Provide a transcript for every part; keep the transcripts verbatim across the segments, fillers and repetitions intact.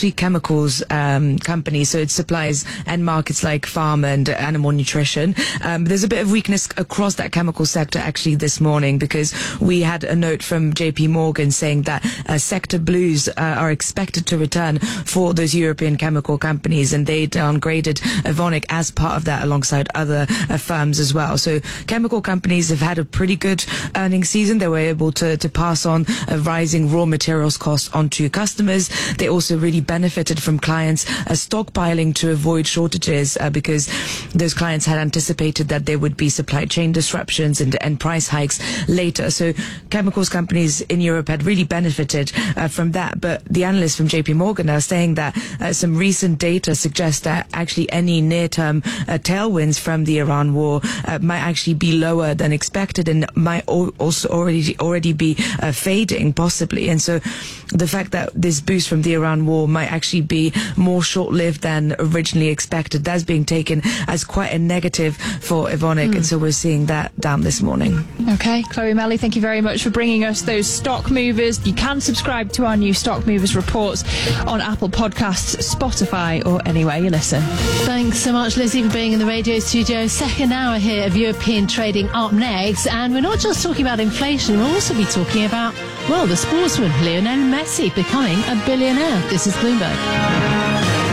actually chemicals um, company, so it supplies end markets like pharma and animal nutrition. Um, there's a bit of weakness across that chemical sector actually this morning, because we had a note from J P Morgan saying that uh, sector blues uh, are expected to return for those European chemical companies, and they downgraded Evonik as part of that alongside other uh, firms as well. So chemical companies have had a pretty good earnings season. They were able to, to pass on a rising raw materials cost onto customers. They also really benefited from clients uh, stockpiling to avoid shortages uh, because those clients had anticipated that there would be supply chain disruptions and, and price hikes later. So chemicals companies in Europe had really benefited uh, from that. But the analysts from J P Morgan are saying that uh, some recent data suggests that actually any near-term uh, tailwinds from the Iran war uh, might actually be lower than expected and might al- also already already be uh, fading possibly. And so the fact that this boost from the Iran war might actually be more short-lived than originally expected, that's being taken as quite a negative for Evonik. Mm. And so we're seeing that down this morning. Okay, Chloe Melly, thank you very much for bringing us those stock movers. You can subscribe to our new stock movers reports on Apple Podcasts, Spotify, or anywhere you listen. Thanks so much, Lizzie, for being in the radio studio. Second hour here of European trading up next. And we're not just talking about inflation, we'll also be talking about, well, the sportsman Lionel Messi becoming a billionaire. This is Bloomberg.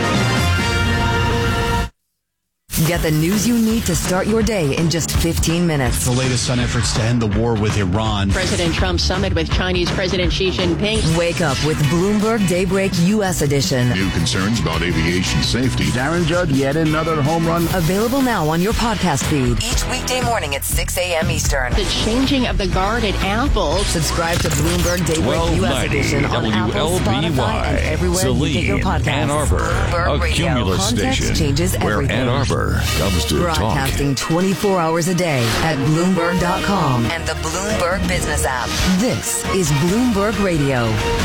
Get the news you need to start your day in just fifteen minutes. The latest on efforts to end the war with Iran. President Trump's summit with Chinese President Xi Jinping. Wake up with Bloomberg Daybreak U S edition. New concerns about aviation safety. Darren Judd, yet another home run. Available now on your podcast feed. Each weekday morning at six a.m. Eastern. The changing of the guard at Apple. Subscribe to Bloomberg Daybreak U S edition on Apple, Spotify, and everywhere Celine, you get your podcasts. Ann Arbor, Bloomberg a Radio. Cumulus Context station changes where everything. Ann Arbor comes to Broadcasting talk. twenty-four hours a day at Bloomberg dot com and the Bloomberg Business app. This is Bloomberg Radio.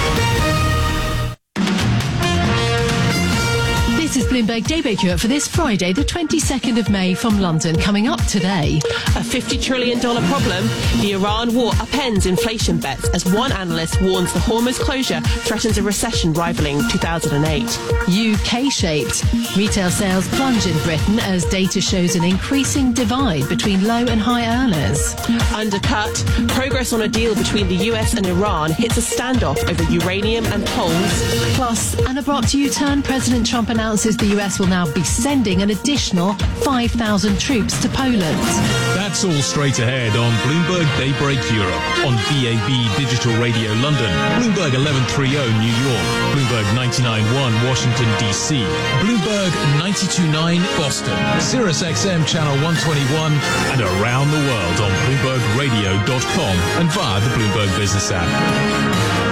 This is Bloomberg Daybreak Europe for this Friday, the twenty-second of May from London. Coming up today, a fifty trillion dollars problem. The Iran war upends inflation bets as one analyst warns the Hormuz closure threatens a recession rivaling two thousand eight. U K-shaped. Retail sales plunge in Britain as data shows an increasing divide between low and high earners. Undercut. Progress on a deal between the U S and Iran hits a standoff over uranium and tolls. Plus, an abrupt U-turn. President Trump announces the U S will now be sending an additional five thousand troops to Poland. That's all straight ahead on Bloomberg Daybreak Europe, on B A B Digital Radio London, Bloomberg eleven thirty New York, Bloomberg ninety-nine point one Washington, D C, Bloomberg ninety-two point nine Boston, Sirius X M Channel one twenty-one, and around the world on Bloomberg Radio dot com and via the Bloomberg Business app.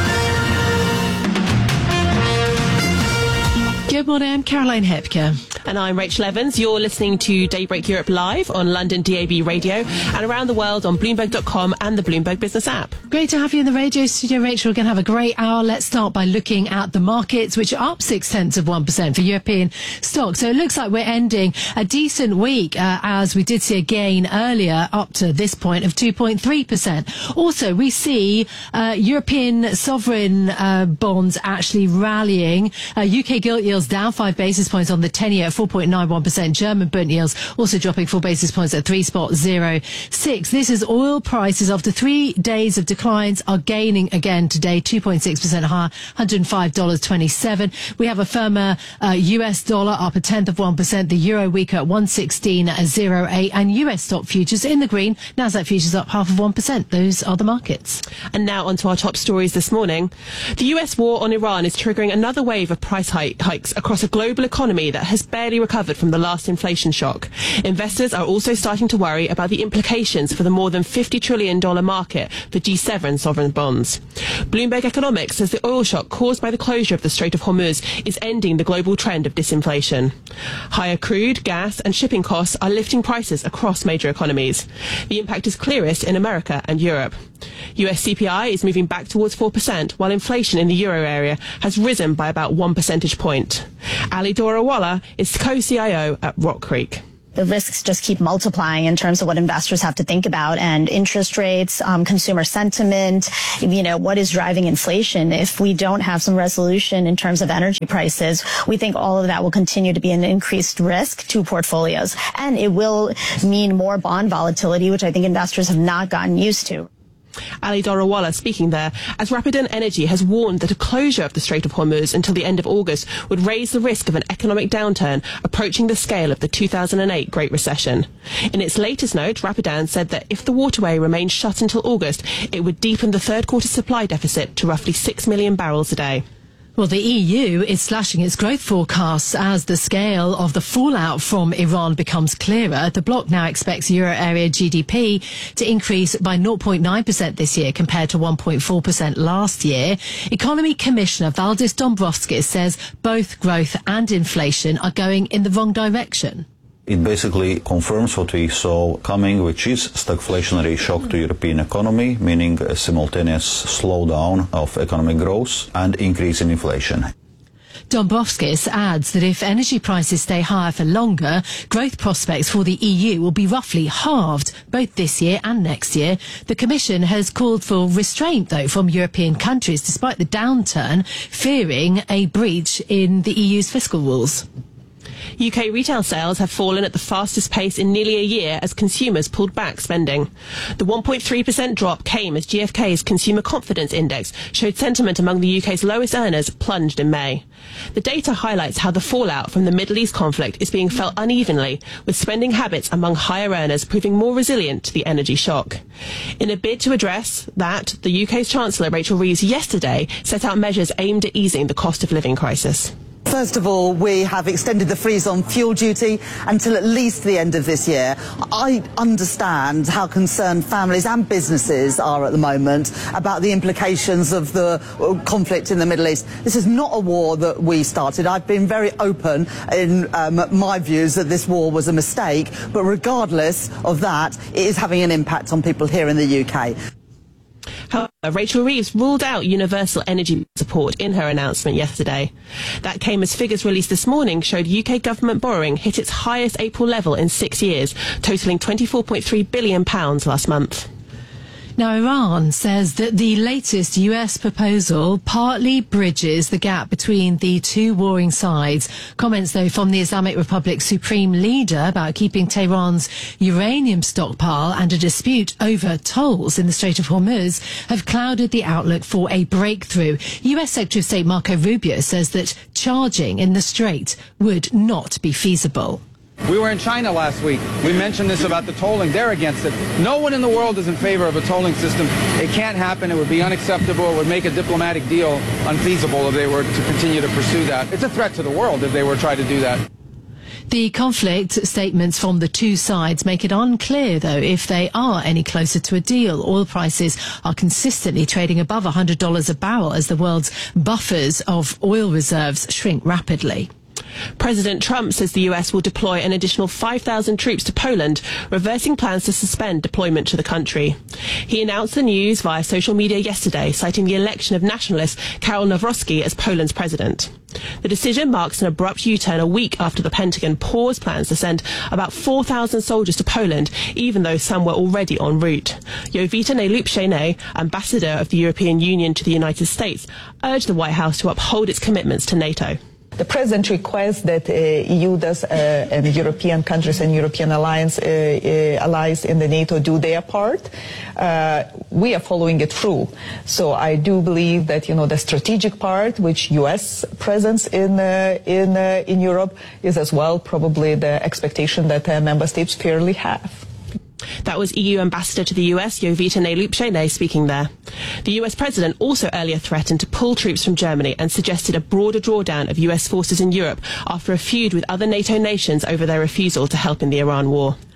Good morning, I'm Caroline Hepker. And I'm Rachel Evans. You're listening to Daybreak Europe live on London D A B Radio and around the world on Bloomberg dot com and the Bloomberg Business app. Great to have you in the radio studio, Rachel. We're going to have a great hour. Let's start by looking at the markets, which are up six tenths of one percent for European stocks. So it looks like we're ending a decent week, uh, as we did see a gain earlier up to this point of two point three percent. Also, we see uh, European sovereign uh, bonds actually rallying. Uh, U K gilt yields down five basis points on the ten-year at four point nine one percent. German Bund yields also dropping four basis points at three point zero six. This is oil prices after three days of declines are gaining again today, two point six percent higher, one hundred five dollars and twenty-seven cents. We have a firmer uh, U S dollar up a tenth of one percent, the euro weaker at one sixteen oh eight, and U S stock futures in the green. Nasdaq futures up half of one percent. Those are the markets. And now onto our top stories this morning. The U S war on Iran is triggering another wave of price hike- hikes across a global economy that has barely recovered from the last inflation shock. Investors are also starting to worry about the implications for the more than fifty trillion dollars market for G seven sovereign bonds. Bloomberg Economics says the oil shock caused by the closure of the Strait of Hormuz is ending the global trend of disinflation. Higher crude, gas and shipping costs are lifting prices across major economies. The impact is clearest in America and Europe. U S C P I is moving back towards four percent, while inflation in the euro area has risen by about one percentage point. Ali Dorawala is co-C I O at Rock Creek. The risks just keep multiplying in terms of what investors have to think about, and interest rates, um, consumer sentiment, you know, what is driving inflation. If we don't have some resolution in terms of energy prices, we think all of that will continue to be an increased risk to portfolios. And it will mean more bond volatility, which I think investors have not gotten used to. Ali Dorawala speaking there, as Rapidan Energy has warned that a closure of the Strait of Hormuz until the end of August would raise the risk of an economic downturn approaching the scale of the two thousand eight Great Recession. In its latest note, Rapidan said that if the waterway remained shut until August, it would deepen the third quarter supply deficit to roughly six million barrels a day. Well, the E U is slashing its growth forecasts as the scale of the fallout from Iran becomes clearer. The bloc now expects euro area G D P to increase by zero point nine percent this year compared to one point four percent last year. Economy Commissioner Valdis Dombrovskis says both growth and inflation are going in the wrong direction. It basically confirms what we saw coming, which is stagflationary shock to European economy, meaning a simultaneous slowdown of economic growth and increase in inflation. Dombrovskis adds that if energy prices stay higher for longer, growth prospects for the E U will be roughly halved both this year and next year. The Commission has called for restraint, though, from European countries, despite the downturn, fearing a breach in the E U's fiscal rules. U K retail sales have fallen at the fastest pace in nearly a year as consumers pulled back spending. The one point three percent drop came as G F K's Consumer Confidence Index showed sentiment among the U K's lowest earners plunged in May. The data highlights how the fallout from the Middle East conflict is being felt unevenly, with spending habits among higher earners proving more resilient to the energy shock. In a bid to address that, the U K's Chancellor Rachel Reeves yesterday set out measures aimed at easing the cost of living crisis. First of all, we have extended the freeze on fuel duty until at least the end of this year. I understand how concerned families and businesses are at the moment about the implications of the conflict in the Middle East. This is not a war that we started. I've been very open in um, my views that this war was a mistake, but regardless of that, it is having an impact on people here in the U K. However, Rachel Reeves ruled out universal energy support in her announcement yesterday. That came as figures released this morning showed U K government borrowing hit its highest April level in six years, totalling twenty-four point three billion pounds last month. Now, Iran says that the latest U S proposal partly bridges the gap between the two warring sides. Comments, though, from the Islamic Republic's supreme leader about keeping Tehran's uranium stockpile and a dispute over tolls in the Strait of Hormuz have clouded the outlook for a breakthrough. U S Secretary of State Marco Rubio says that charging in the Strait would not be feasible. We were in China last week. We mentioned this about the tolling. They're against it. No one in the world is in favor of a tolling system. It can't happen. It would be unacceptable. It would make a diplomatic deal unfeasible if they were to continue to pursue that. It's a threat to the world if they were to try to do that. The conflict statements from the two sides make it unclear, though, if they are any closer to a deal. Oil prices are consistently trading above one hundred dollars a barrel as the world's buffers of oil reserves shrink rapidly. President Trump says the U S will deploy an additional five thousand troops to Poland, reversing plans to suspend deployment to the country. He announced the news via social media yesterday, citing the election of nationalist Karol Nawrocki as Poland's president. The decision marks an abrupt U-turn a week after the Pentagon paused plans to send about four thousand soldiers to Poland, even though some were already en route. Jovita Nelupshene, ambassador of the European Union to the United States, urged the White House to uphold its commitments to NATO. The President requests that uh, E U does, uh, and European countries and European alliance, uh, uh, allies in the NATO do their part. Uh, we are following it through. So I do believe that, you know, the strategic part, which U S presence in uh, in uh, in Europe, is as well probably the expectation that uh, member states fairly have. That was E U Ambassador to the U S, Jovita Nelupshene, speaking there. The U S President also earlier threatened to pull troops from Germany and suggested a broader drawdown of U S forces in Europe after a feud with other NATO nations over their refusal to help in the Iran war.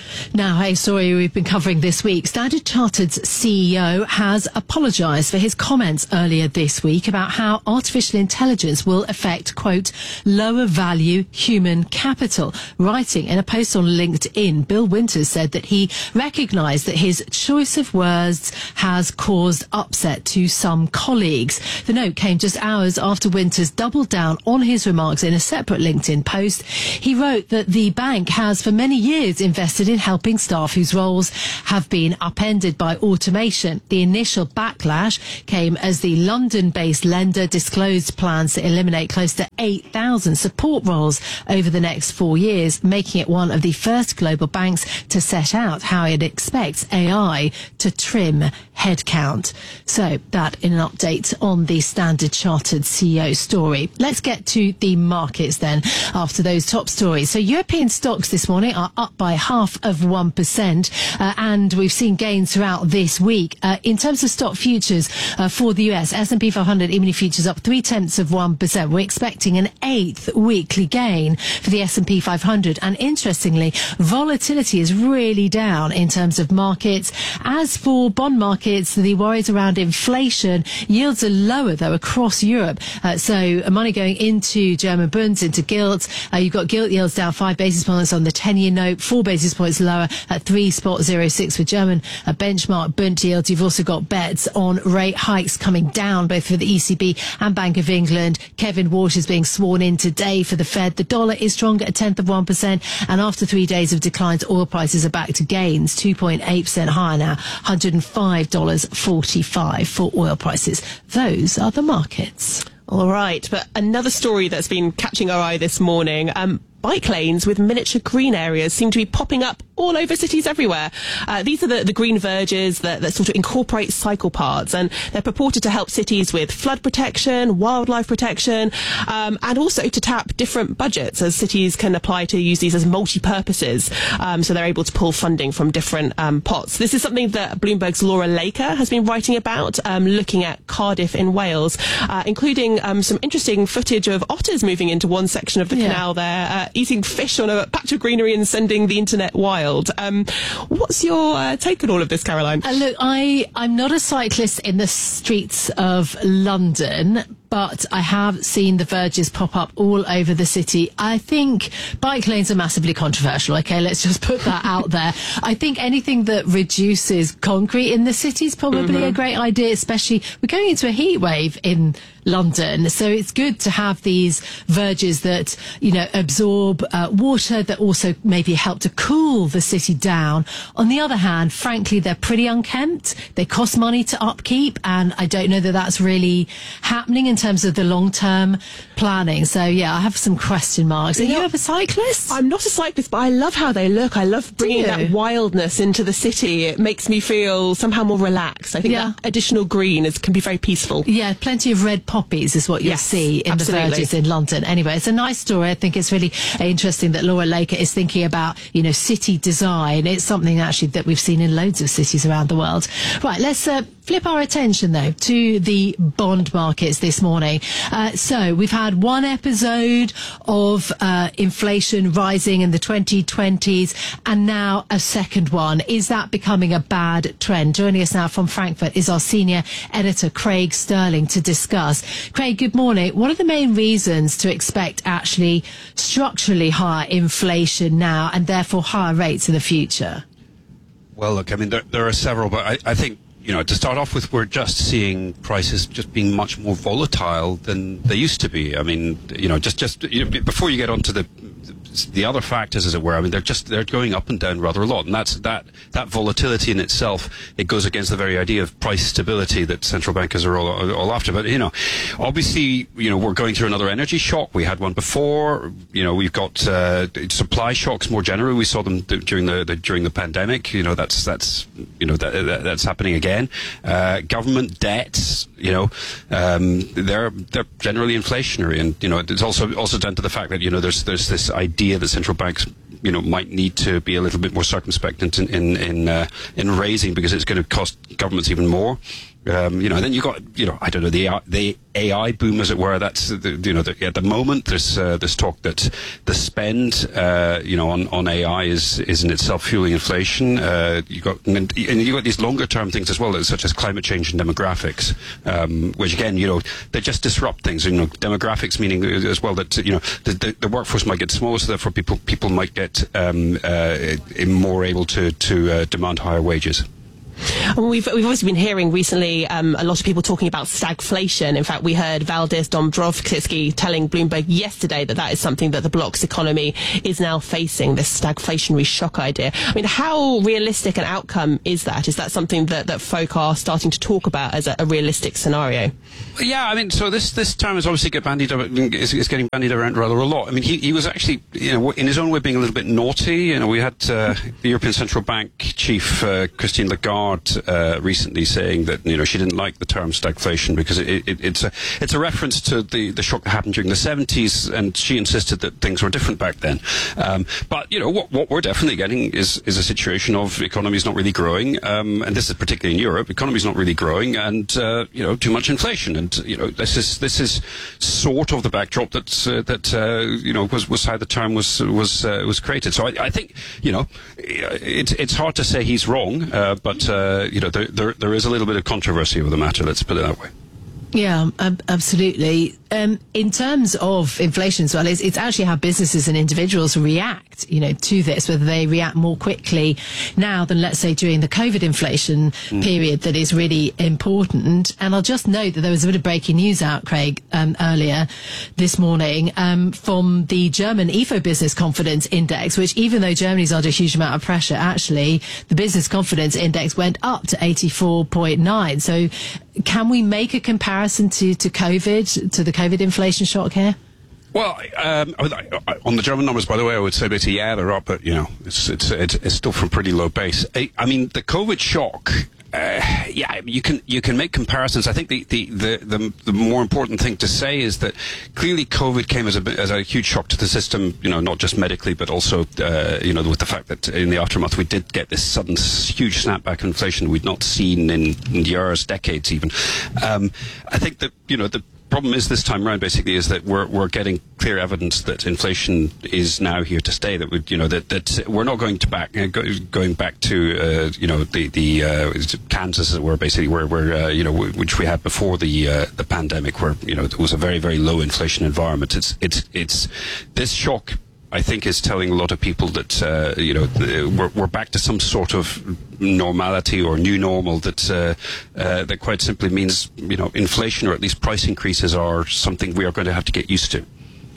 Now, a story we've been covering this week. Standard Chartered's C E O has apologised for his comments earlier this week about how artificial intelligence will affect, quote, lower value human capital. Writing in a post on LinkedIn, Bill Winters said that he recognised that his choice of words has caused upset to some colleagues. The note came just hours after Winters doubled down on his remarks in a separate LinkedIn post. He wrote that the bank has for many years invested in helping staff whose roles have been upended by automation. The initial backlash came as the London-based lender disclosed plans to eliminate close to eight thousand support roles over the next four years, making it one of the first global banks to set out how it expects A I to trim headcount. So that in an update on the Standard Chartered C E O story. Let's get to the markets then after those top stories. So European stocks this morning are up by half of one percent, uh, and we've seen gains throughout this week. Uh, in terms of stock futures uh, for the U S, S and P five hundred E-mini futures up three tenths of one percent. We're expecting an eighth weekly gain for the S and P five hundred, and interestingly, volatility is really down in terms of markets. As for bond markets, the worries around inflation, yields are lower though across Europe. Uh, so money going into German bunds, into gilts. Uh, you've got gilt yields down five basis points on the ten-year note, four basis points lower at three point zero six for German uh, benchmark bund yields. You've also got bets on rate hikes coming down both for the E C B and Bank of England. Kevin Walsh is being sworn in today for the Fed. The dollar is stronger at a tenth of one percent, and after three days of declines, oil prices are back to gains, two point eight percent higher now, one hundred five dollars and forty-five cents for oil prices. Those are the markets. All right, but another story that's been catching our eye this morning. Um, Bike lanes with miniature green areas seem to be popping up all over cities everywhere. Uh, these are the, the green verges that, that sort of incorporate cycle paths, and they're purported to help cities with flood protection, wildlife protection, um, and also to tap different budgets, as cities can apply to use these as multi-purposes. Um, so they're able to pull funding from different um, pots. This is something that Bloomberg's Laura Laker has been writing about, um, looking at Cardiff in Wales, uh, including um, some interesting footage of otters moving into one section of the Yeah. canal there, uh, eating fish on a patch of greenery and sending the internet wild. Um, what's your uh, take on all of this, Caroline? Uh, look, I, I'm not a cyclist in the streets of London, but I have seen the verges pop up all over the city. I think bike lanes are massively controversial, okay? Let's just put that out there. I think anything that reduces concrete in the city is probably Mm-hmm. a great idea, especially we're going into a heat wave in London. So it's good to have these verges that, you know, absorb uh, water, that also maybe help to cool the city down. On the other hand, frankly, they're pretty unkempt. They cost money to upkeep, and I don't know that that's really happening in terms of the long-term planning. So, yeah, I have some question marks. Are you, You know, a cyclist? I'm not a cyclist, but I love how they look. I love bringing you? that wildness into the city. It makes me feel somehow more relaxed. I think Yeah. that additional green is, can be very peaceful. Yeah, plenty of red poppies is what you'll Yes, see in absolutely. the verges in London. Anyway, it's a nice story. I think it's really interesting that Laura Laker is thinking about, you know, city design. It's something actually that we've seen in loads of cities around the world. Right, let's uh, flip our attention though to the bond markets this morning. Uh, so we've had one episode of uh, inflation rising in the twenty twenties, and now a second one. Is that becoming a bad trend? Joining us now from Frankfurt is our senior editor, Craig Sterling, to discuss. Craig, good morning. What are the main reasons to expect actually structurally higher inflation now and therefore higher rates in the future? Well, look, I mean, there, there are several, but I, I think, you know, to start off with, we're just seeing prices just being much more volatile than they used to be. I mean, you know, just, just you know, before you get onto the the other factors, as it were, I mean, they're just they're going up and down rather a lot, and that's that that volatility in itself. It goes against the very idea of price stability that central bankers are all, all after. But you know, obviously, you know, we're going through another energy shock. We had one before. You know, we've got uh, supply shocks more generally. We saw them during the, the during the pandemic. You know, that's that's you know that, that that's happening again. Uh, government debts, you know, um, they're they're generally inflationary, and you know, it's also also down to the fact that you know there's there's this idea that central banks, you know, might need to be a little bit more circumspect in in in, uh, in raising, because it's going to cost governments even more. Um, you know, and then you got, you know, I don't know, the the A I boom, as it were. That's the, you know, the, at the moment there's uh, this talk that the spend, uh, you know, on, on A I is is in itself fueling inflation. Uh, you got and, and you got these longer term things as well, such as climate change and demographics, um, which again, you know, they just disrupt things. You know, demographics meaning as well that you know the, the, the workforce might get smaller, so therefore people people might get um, uh, more able to to uh, demand higher wages. We've we've obviously been hearing recently um, a lot of people talking about stagflation. In fact, we heard Valdis Dombrovskis telling Bloomberg yesterday that that is something that the bloc's economy is now facing, this stagflationary shock idea. I mean, how realistic an outcome is that? Is that something that, that folk are starting to talk about as a, a realistic scenario? Yeah, I mean, so this this term is obviously get bandied is, is getting bandied around rather a lot. I mean, he, he was actually, you know, in his own way being a little bit naughty. You know, we had uh, the European Central Bank chief uh, Christine Lagarde uh, recently saying that, you know, she didn't like the term stagflation because it, it, it's a it's a reference to the, the shock that happened during the seventies, and she insisted that things were different back then. Um, but, you know, what, what we're definitely getting is, is a situation of economies not really growing, um, and this is particularly in Europe, economies not really growing, and, uh, you know, too much inflation. And, you know, this is this is sort of the backdrop that's, uh, that, uh, you know, was, was how the term was was uh, was created. So I, I think, you know, it's it's hard to say he's wrong, uh, but, uh, you know, there, there there is a little bit of controversy over the matter, let's put it that way. Yeah, ab- absolutely. Um, in terms of inflation as well, it's, it's actually how businesses and individuals react, you know, to this, whether they react more quickly now than, let's say, during the COVID inflation mm. period that is really important. And I'll just note that there was a bit of breaking news out, Craig, um, earlier this morning um, from the German I F O Business Confidence Index, which even though Germany's under a huge amount of pressure, actually, the Business Confidence Index went up to eighty-four point nine. So can we make a comparison to, to COVID, to the COVID inflation shock here? Well, um, on the German numbers, by the way, I would say basically, yeah, they're up, but, you know, it's it's it's, it's still from pretty low base. I, I mean, the COVID shock, uh, yeah, you can you can make comparisons. I think the, the, the, the, the more important thing to say is that clearly COVID came as a as a huge shock to the system, you know, not just medically, but also, uh, you know, with the fact that in the aftermath we did get this sudden huge snapback in inflation we'd not seen in, in years, decades even. Um, I think that, you know, the problem is this time around basically is that we're we're getting clear evidence that inflation is now here to stay. That we, you know, that that we're not going to back uh, go, going back to uh, you know the the uh, Kansas, as it were, basically where where uh, you know which we had before the uh, the pandemic, where, you know, it was a very very low inflation environment. It's it's it's this shock, I think, is telling a lot of people that, uh, you know, we're, we're back to some sort of normality or new normal that uh, uh, that quite simply means, you know, inflation or at least price increases are something we are going to have to get used to.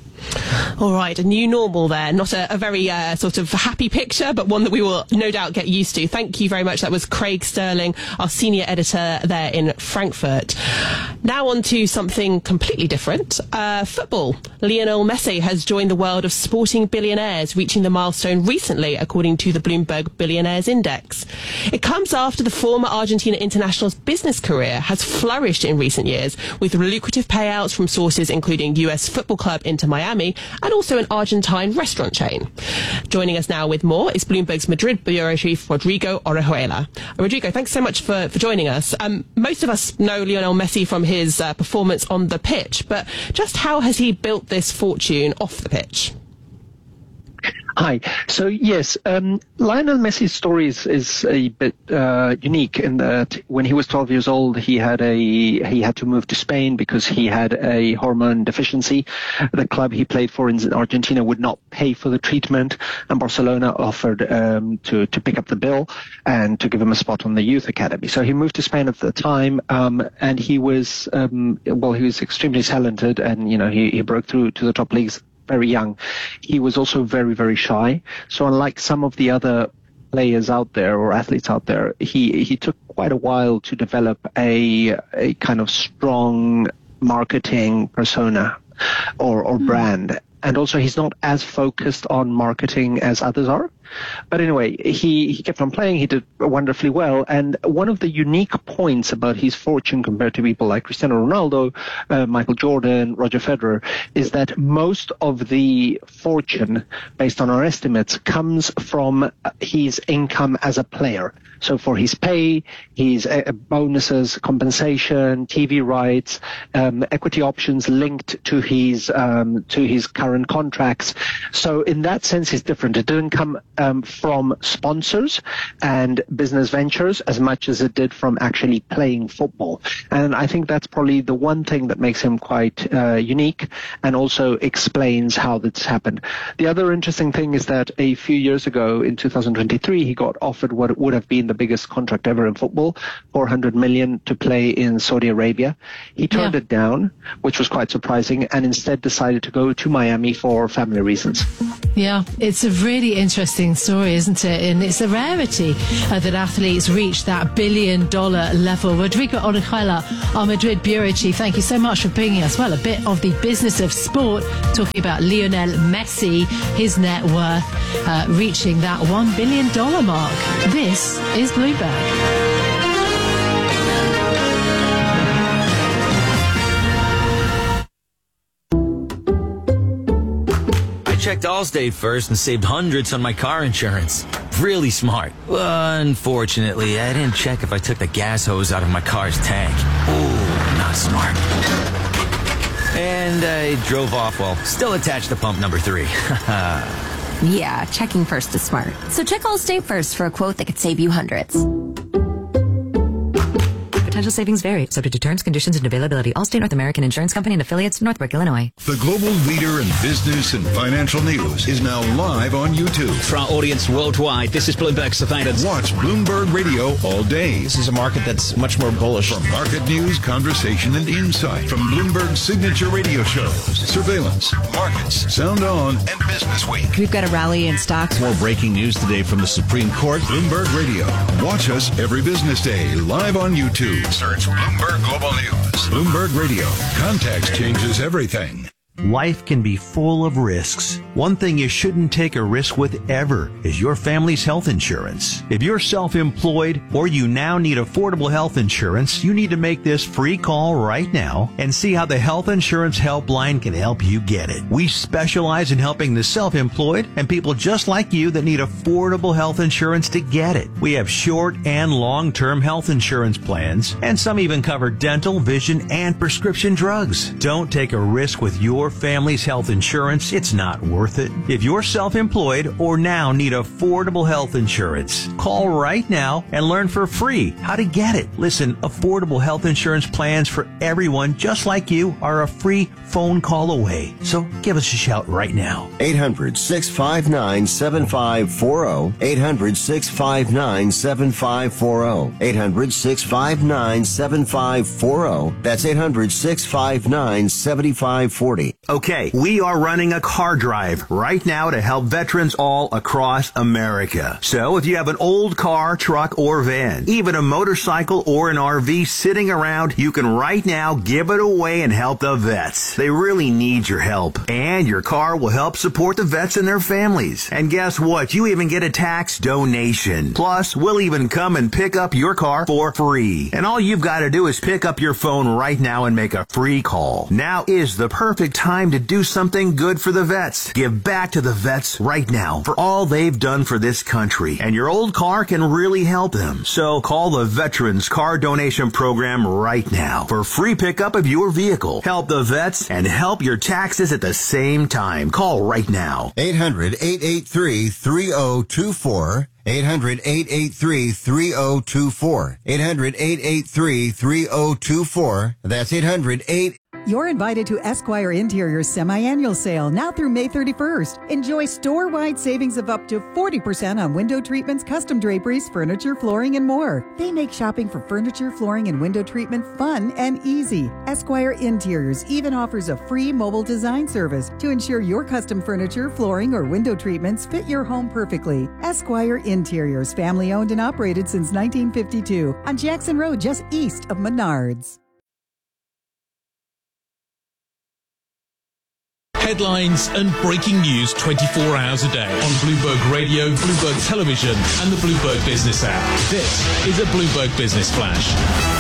All right, a new normal there. Not a, a very uh, sort of happy picture, but one that we will no doubt get used to. Thank you very much. That was Craig Sterling, our senior editor there in Frankfurt. Now on to something completely different. Uh, football. Lionel Messi has joined the world of sporting billionaires, reaching the milestone recently, according to the Bloomberg Billionaires Index. It comes after the former Argentina international's business career has flourished in recent years, with lucrative payouts from sources including U S football club Inter Miami and also an Argentine restaurant chain. Joining us now with more is Bloomberg's Madrid bureau chief, Rodrigo Orejuela. Rodrigo, thanks so much for, for joining us. Um, most of us know Lionel Messi from his uh, performance on the pitch, but just how has he built this fortune off the pitch? Hi. So yes, um, Lionel Messi's story is, is a bit uh, unique in that when he was twelve years old, he had a he had to move to Spain because he had a hormone deficiency. The club he played for in Argentina would not pay for the treatment, and Barcelona offered um, to to pick up the bill and to give him a spot on the youth academy. So he moved to Spain at the time, um, and he was um, well, he was extremely talented, and you know he, he broke through to the top leagues very young. He was also very, very shy. So unlike some of the other players out there or athletes out there, he, he took quite a while to develop a, a kind of strong marketing persona or, or mm. brand. And also he's not as focused on marketing as others are. But anyway, he, he kept on playing. He did wonderfully well. And one of the unique points about his fortune compared to people like Cristiano Ronaldo, uh, Michael Jordan, Roger Federer, is that most of the fortune, based on our estimates, comes from his income as a player. So for his pay, his uh, bonuses, compensation, T V rights, um, equity options linked to his um, to his current contracts. So in that sense, it's different. It didn't come um, from sponsors and business ventures as much as it did from actually playing football. And I think that's probably the one thing that makes him quite uh, unique and also explains how this happened. The other interesting thing is that a few years ago, in two thousand twenty-three, he got offered what would have been the biggest contract ever in football, four hundred million to play in Saudi Arabia. He turned yeah. it down, which was quite surprising, and instead decided to go to Miami for family reasons. Yeah, it's a really interesting story, isn't it? And it's a rarity uh, that athletes reach that billion dollar level. Rodrigo Orejuela, our Madrid bureau chief, thank you so much for bringing us, well, a bit of the business of sport, talking about Lionel Messi, his net worth uh, reaching that one billion dollar mark. This is Bloomberg. Checked Allstate first and saved hundreds on my car insurance. Really smart. Unfortunately, I didn't check if I took the gas hose out of my car's tank. Ooh, not smart. And I drove off while still attached to pump number three. Yeah, checking first is smart. So check Allstate first for a quote that could save you hundreds. Potential savings vary, subject to terms, conditions, and availability. Allstate North American Insurance Company and affiliates, Northbrook, Illinois. The global leader in business and financial news is now live on YouTube. For our audience worldwide, this is Bloomberg Surveillance. Watch Bloomberg Radio all day. This is a market that's much more bullish. For market news, conversation, and insight from Bloomberg's signature radio shows, Surveillance, Markets, Sound On, and Business Week. We've got a rally in stocks. More breaking news today from the Supreme Court. Bloomberg Radio. Watch us every business day live on YouTube. Search Bloomberg Global News. Bloomberg Radio. Context changes everything. Life can be full of risks. One thing you shouldn't take a risk with ever is your family's health insurance. If you're self-employed or you now need affordable health insurance, you need to make this free call right now and see how the Health Insurance Helpline can help you get it. We specialize in helping the self-employed and people just like you that need affordable health insurance to get it. We have short and long-term health insurance plans, and some even cover dental, vision, and prescription drugs. Don't take a risk with your family's health insurance. It's not worth it. If you're self-employed or now need affordable health insurance, call right now and learn for free how to get it. Listen, affordable health insurance plans for everyone just like you are a free phone call away. So give us a shout right now. eight hundred, six five nine, seven five four zero. eight hundred, six five nine, seven five four zero. eight hundred, six five nine, seven five four zero. That's eight hundred, six five nine, seven five four zero. Okay, we are running a car drive right now to help veterans all across America. So if you have an old car, truck, or van, even a motorcycle or an R V sitting around, you can right now give it away and help the vets. They really need your help. And your car will help support the vets and their families. And guess what? You even get a tax donation. Plus, we'll even come and pick up your car for free. And all you've got to do is pick up your phone right now and make a free call. Now is the perfect time to do something good for the vets. Give back to the vets right now for all they've done for this country. And your old car can really help them. So call the Veterans Car Donation Program right now for free pickup of your vehicle. Help the vets and help your taxes at the same time. Call right now. eight hundred, eight eight three, three zero two four. eight hundred, eight eight three, three zero two four. eight hundred, eight eight three, three zero two four. That's eight hundred, eight. You're invited to Esquire Interior's semi-annual sale now through May thirty-first. Enjoy store-wide savings of up to forty percent on window treatments, custom draperies, furniture, flooring, and more. They make shopping for furniture, flooring, and window treatment fun and easy. Esquire Interiors even offers a free mobile design service to ensure your custom furniture, flooring, or window treatments fit your home perfectly. Esquire Interiors, family-owned and operated since nineteen fifty-two on Jackson Road, just east of Menards. Headlines and breaking news twenty-four hours a day on Bloomberg Radio, Bloomberg Television, and the Bloomberg Business app. This is a Bloomberg Business Flash.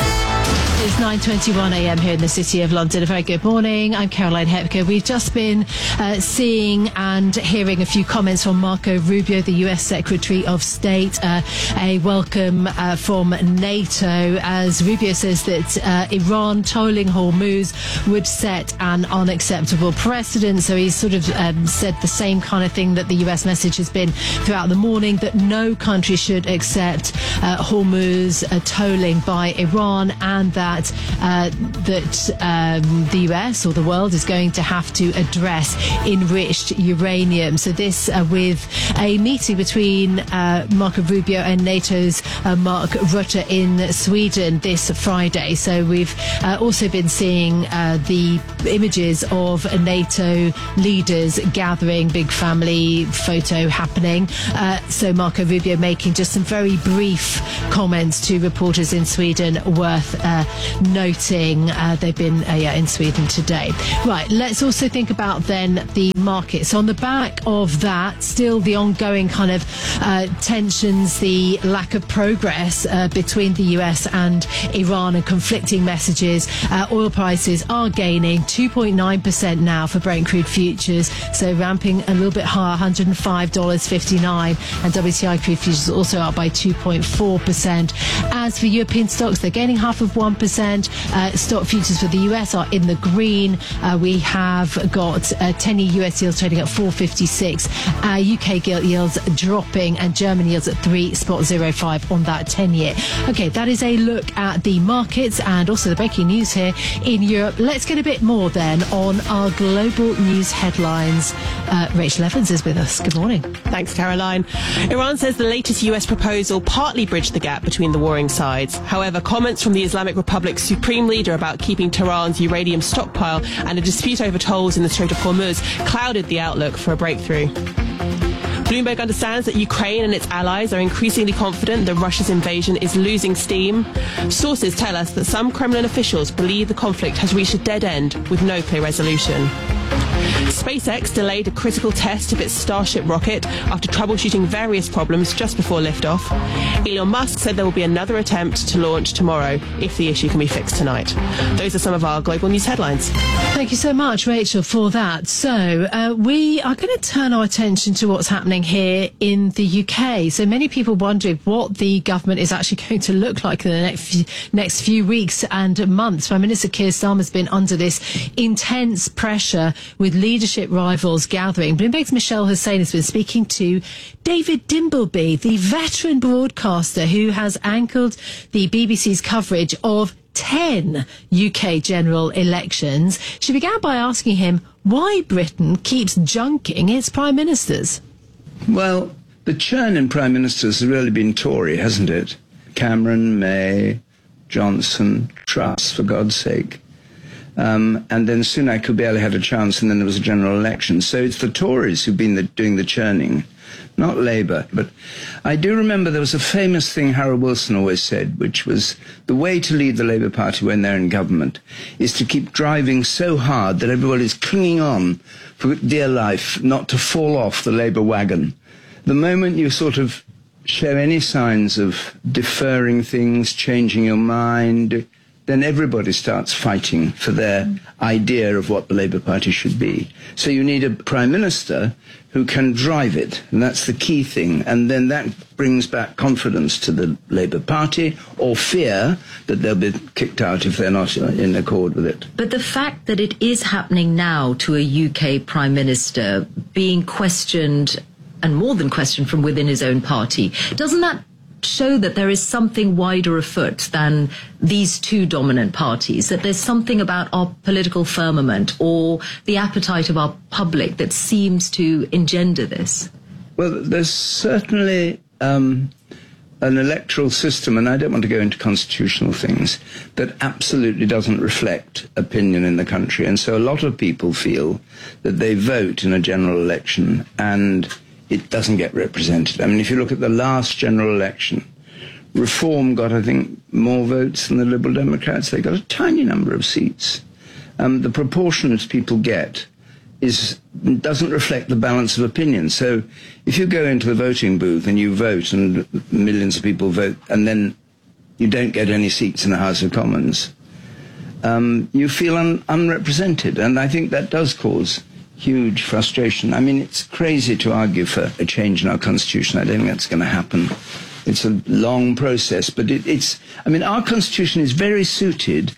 It's nine twenty-one a m here in the City of London. A very good morning. I'm Caroline Hepker. We've just been uh, seeing and hearing a few comments from Marco Rubio, the U S Secretary of State. Uh, a welcome uh, from NATO, as Rubio says that uh, Iran tolling Hormuz would set an unacceptable precedent. So he's sort of um, said the same kind of thing that the U S message has been throughout the morning, that no country should accept uh, Hormuz uh, tolling by Iran, and that Uh, that um, the U S or the world is going to have to address enriched uranium. So this uh, with a meeting between uh, Marco Rubio and NATO's uh, Mark Rutte in Sweden this Friday. So we've uh, also been seeing uh, the images of NATO leaders gathering, big family photo happening. Uh, so Marco Rubio making just some very brief comments to reporters in Sweden worth uh, noting. Uh, they've been uh, yeah, in Sweden today. Right, let's also think about then the markets. On the back of that, still the ongoing kind of uh, tensions, the lack of progress uh, between the U S and Iran, and conflicting messages. Uh, oil prices are gaining two point nine percent now for Brent crude futures, so ramping a little bit higher, one hundred five dollars fifty-nine, and W T I crude futures also up by two point four percent. As for European stocks, they're gaining half of one percent. Uh, stock futures for the U S are in the green. Uh, we have got uh, ten-year U S yields trading at four fifty-six, uh, U K gilt yields dropping, and German yields at three point zero five on that ten-year. Okay, that is a look at the markets and also the breaking news here in Europe. Let's get a bit more then on our global news headlines. Uh, Rachel Evans is with us. Good morning. Thanks, Caroline. Iran says the latest U S proposal partly bridged the gap between the warring sides. However, comments from the Islamic Republic's supreme leader about keeping Tehran's uranium stockpile and a dispute over tolls in the Strait of Hormuz clouded the outlook for a breakthrough. Bloomberg understands that Ukraine and its allies are increasingly confident that Russia's invasion is losing steam. Sources tell us that some Kremlin officials believe the conflict has reached a dead end with no clear resolution. SpaceX delayed a critical test of its Starship rocket after troubleshooting various problems just before liftoff. Elon Musk said there will be another attempt to launch tomorrow if the issue can be fixed tonight. Those are some of our global news headlines. Thank you so much, Rachel, for that. So uh, we are going to turn our attention to what's happening here in the U K. So many people wondered what the government is actually going to look like in the next few, next few weeks and months. Prime Minister Keir Starmer has been under this intense pressure with leadership rivals gathering. Bloomberg's Michelle Hussein has been speaking to David Dimbleby, the veteran broadcaster who has anchored the B B C's coverage of ten U K general elections. She began by asking him why Britain keeps junking its prime ministers. Well, the churn in prime ministers has really been Tory, hasn't it? Cameron, May, Johnson, Truss, for God's sake. Um, and then Sunak, who barely had a chance, and then there was a general election. So it's the Tories who've been the, doing the churning, not Labour. But I do remember there was a famous thing Harold Wilson always said, which was the way to lead the Labour Party when they're in government is to keep driving so hard that everybody's clinging on for dear life not to fall off the Labour wagon. The moment you sort of show any signs of deferring things, changing your mind, then everybody starts fighting for their idea of what the Labour Party should be. So you need a prime minister who can drive it, and that's the key thing. And then that brings back confidence to the Labour Party, or fear that they'll be kicked out if they're not in accord with it. But the fact that it is happening now to a U K prime minister being questioned, and more than questioned, from within his own party, doesn't that show that there is something wider afoot than these two dominant parties, that there's something about our political firmament or the appetite of our public that seems to engender this? Well, there's certainly um, an electoral system, and I don't want to go into constitutional things, that absolutely doesn't reflect opinion in the country. And so a lot of people feel that they vote in a general election and it doesn't get represented. I mean, if you look at the last general election, Reform got, I think, more votes than the Liberal Democrats. They got a tiny number of seats. Um, the proportion as people get is doesn't reflect the balance of opinion. So if you go into the voting booth and you vote and millions of people vote and then you don't get any seats in the House of Commons, um, you feel un- unrepresented. And I think that does cause huge frustration. I mean, it's crazy to argue for a change in our Constitution. I don't think that's going to happen. It's a long process, but it, it's, I mean, our Constitution is very suited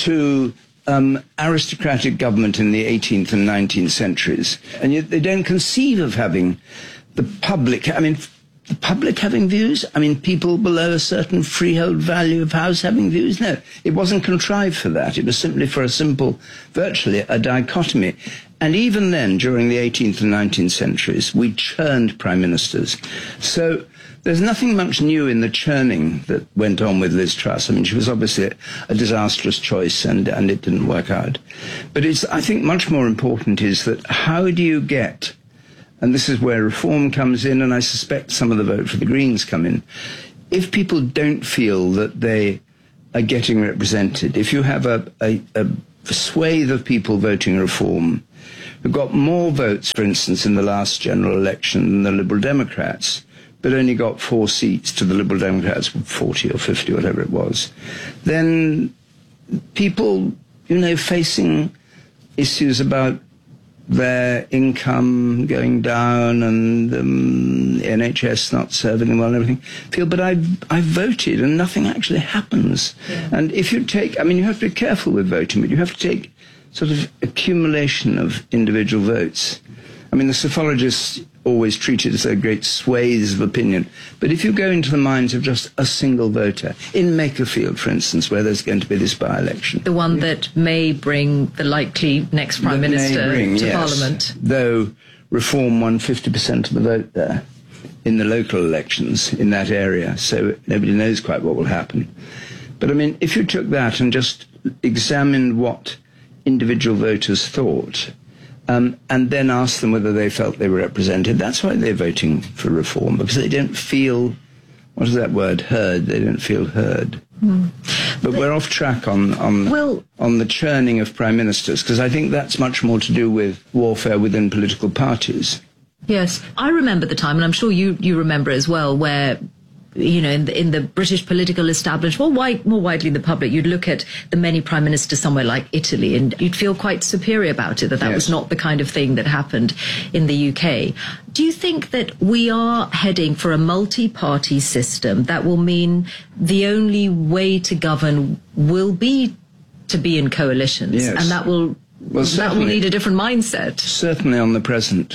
to Um, aristocratic government in the eighteenth and nineteenth centuries. And yet they don't conceive of having the public, I mean, the public having views? I mean, people below a certain freehold value of house having views? No, it wasn't contrived for that. It was simply for a simple, virtually a dichotomy. And even then, during the eighteenth and nineteenth centuries, we churned prime ministers. So there's nothing much new in the churning that went on with Liz Truss. I mean, she was obviously a, a disastrous choice, and, and it didn't work out. But it's, I think, much more important is that how do you get, and this is where reform comes in, and I suspect some of the vote for the Greens come in, if people don't feel that they are getting represented, if you have a, a, a swathe of people voting reform who got more votes, for instance, in the last general election than the Liberal Democrats, but only got four seats to the Liberal Democrats, forty or fifty, whatever it was, then people, you know, facing issues about their income going down and um, N H S not serving them well and everything, feel, but I I voted and nothing actually happens. Yeah. And if you take, I mean, you have to be careful with voting, but you have to take sort of accumulation of individual votes. I mean, the psephologists always treat it as a great swathes of opinion. But if you go into the minds of just a single voter, in Makerfield, for instance, where there's going to be this by-election. The one that may bring the likely next Prime that Minister bring, to yes, Parliament. Though Reform won fifty percent of the vote there in the local elections in that area, so nobody knows quite what will happen. But, I mean, if you took that and just examined what individual voters thought, Um, and then ask them whether they felt they were represented. That's why they're voting for reform, because they don't feel, what is that word, heard? They don't feel heard. Mm. But, but we're off track on on, well, on the churning of prime ministers, because I think that's much more to do with warfare within political parties. Yes, I remember the time, and I'm sure you, you remember as well, where, you know, in the, in the British political establishment, well, wide, more widely in the public, you'd look at the many prime ministers somewhere like Italy and you'd feel quite superior about it, that that yes. was not the kind of thing that happened in the U K. Do you think that we are heading for a multi-party system that will mean the only way to govern will be to be in coalitions? Yes. And that will, well, that will need a different mindset? Certainly on the present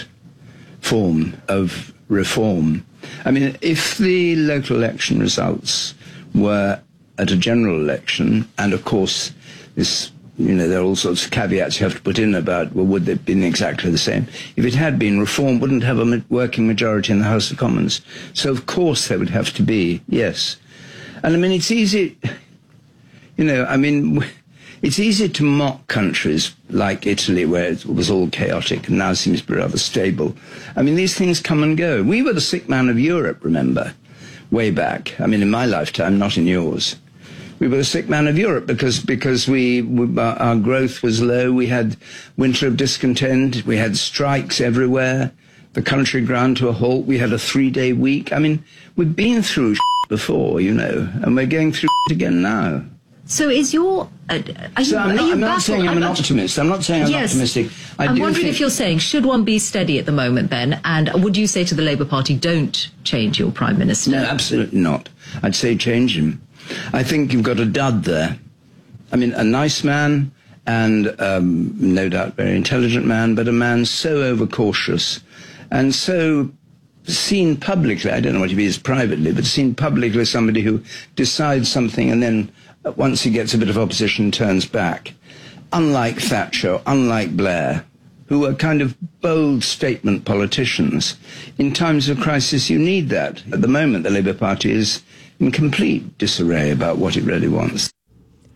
form of reform. I mean, if the local election results were at a general election, and of course, this, you know, there are all sorts of caveats you have to put in about, well, would they have been exactly the same? If it had been, reform wouldn't have a working majority in the House of Commons. So, of course, there would have to be, yes. And, I mean, it's easy, you know, I mean, it's easy to mock countries like Italy, where it was all chaotic and now seems to be rather stable. I mean, these things come and go. We were the sick man of Europe, remember, way back. I mean, in my lifetime, not in yours. We were the sick man of Europe because because we, we our growth was low. We had winter of discontent. We had strikes everywhere. The country ground to a halt. We had a three-day week. I mean, we've been through before, you know, and we're going through again now. So is your... Uh, are so you, I'm not, are you I'm not baffled? saying I'm, I'm an not, optimist. I'm not saying I'm yes, optimistic. I I'm do wondering think, if you're saying, should one be steady at the moment then? And would you say to the Labour Party, don't change your Prime Minister? No, absolutely not. I'd say change him. I think you've got a dud there. I mean, a nice man and um, no doubt very intelligent man, but a man so overcautious and so seen publicly, I don't know what he is privately, but seen publicly as somebody who decides something and then once he gets a bit of opposition, turns back. Unlike Thatcher, unlike Blair, who are kind of bold statement politicians. In times of crisis, you need that. At the moment, the Labour Party is in complete disarray about what it really wants.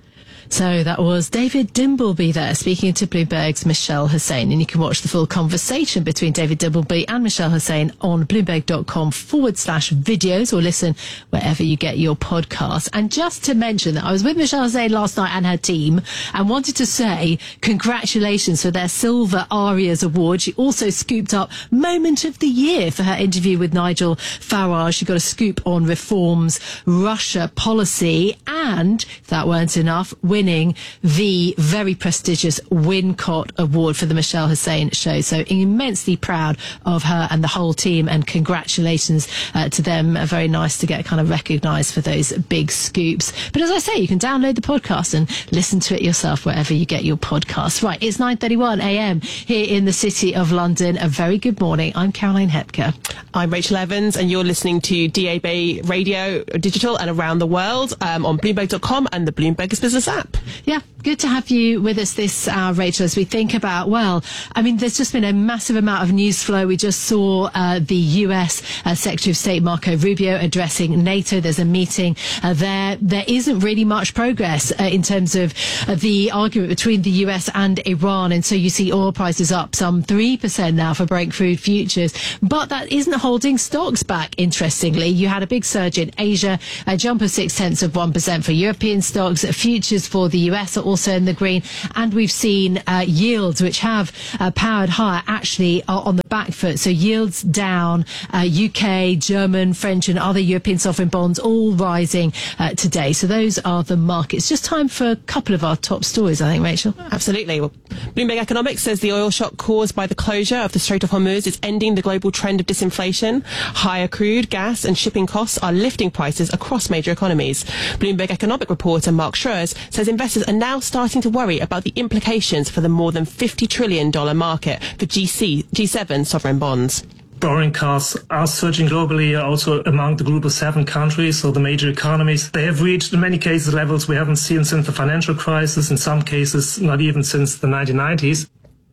So that was David Dimbleby there speaking to Bloomberg's Michelle Hussein. And you can watch the full conversation between David Dimbleby and Michelle Hussein on bloomberg.com forward slash videos, or listen wherever you get your podcasts. And just to mention that I was with Michelle Hussein last night and her team and wanted to say congratulations for their Silver Arias Award. She also scooped up Moment of the Year for her interview with Nigel Farage. She got a scoop on Reform's Russia policy, and if that weren't enough, winning the very prestigious Wincott Award for the Michelle Hussein Show. So immensely proud of her and the whole team, and congratulations uh, to them. Uh, very nice to get kind of recognised for those big scoops. But as I say, you can download the podcast and listen to it yourself wherever you get your podcasts. Right, it's nine thirty-one a m here in the City of London. A very good morning. I'm Caroline Hepker. I'm Rachel Evans, and you're listening to D A B Radio Digital and around the world um, on Bloomberg dot com and the Bloomberg Business app. Yeah, good to have you with us this hour, Rachel, as we think about, well, I mean, there's just been a massive amount of news flow. We just saw uh, the U S uh, Secretary of State Marco Rubio addressing NATO. There's a meeting uh, there. There isn't really much progress uh, in terms of uh, the argument between the U S and Iran. And so you see oil prices up some three percent now for Brent crude futures. But that isn't holding stocks back, interestingly. You had a big surge in Asia, a jump of six tenths of one percent for European stocks. Futures for the U S are also in the green. And we've seen uh, yields, which have uh, powered higher, actually are on the back foot. So yields down, uh, U K, German, French and other European sovereign bonds all rising uh, today. So those are the markets. Just time for a couple of our top stories, I think, Rachel. Absolutely. Well, Bloomberg Economics says the oil shock caused by the closure of the Strait of Hormuz is ending the global trend of disinflation. Higher crude, gas and shipping costs are lifting prices across major economies. Bloomberg economic reporter Mark Schroers says investors are now starting to worry about the implications for the more than fifty trillion dollars market for G C, G seven sovereign bonds. Borrowing costs are surging globally, also among the group of seven countries, so the major economies. They have reached, in many cases, levels we haven't seen since the financial crisis, in some cases not even since the nineteen nineties.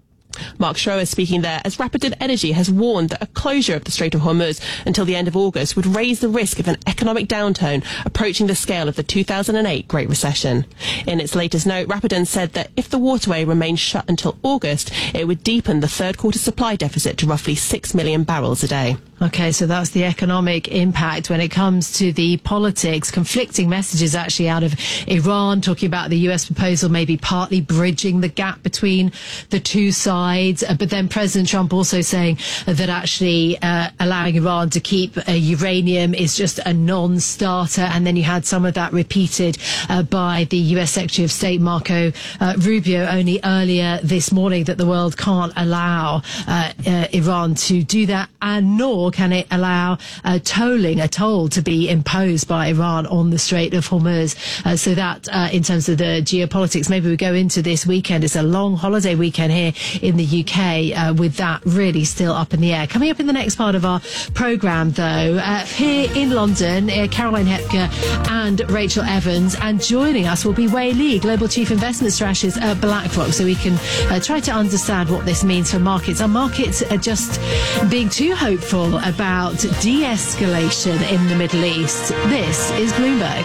Mark Schroer speaking there, as Rapidin Energy has warned that a closure of the Strait of Hormuz until the end of August would raise the risk of an economic downturn approaching the scale of the two thousand eight Great Recession. In its latest note, Rapidin said that if the waterway remains shut until August, it would deepen the third quarter supply deficit to roughly six million barrels a day. Okay, so that's the economic impact. When it comes to the politics, conflicting messages actually out of Iran, talking about the U S proposal maybe partly bridging the gap between the two sides. Uh, but then President Trump also saying uh, that actually uh, allowing Iran to keep uh, uranium is just a non-starter. And then you had some of that repeated uh, by the U S Secretary of State Marco uh, Rubio only earlier this morning, that the world can't allow uh, uh, Iran to do that, and nor can it allow uh, tolling, a toll to be imposed by Iran on the Strait of Hormuz. Uh, so that, uh, in terms of the geopolitics, maybe we go into this weekend. It's a long holiday weekend here in the U K, uh, with that really still up in the air. Coming up in the next part of our programme, though, uh, here in London, uh, Caroline Hepker and Rachel Evans, and joining us will be Wei Li, Global Chief Investment Strategist at BlackRock, so we can uh, try to understand what this means for markets. Are markets uh, just being too hopeful about de-escalation in the Middle East? This is Bloomberg.